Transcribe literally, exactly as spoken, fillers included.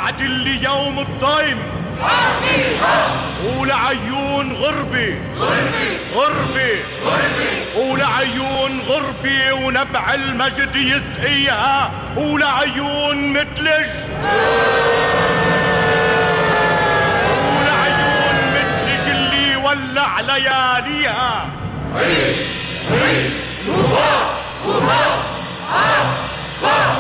بعد اللي يوم الضيم ولعيون غربي غربي غربي غربي ولعيون غربي ونبع المجد يسقيها ولعيون متلج ولعيون متلج اللي ولع لياليها. عيش عيش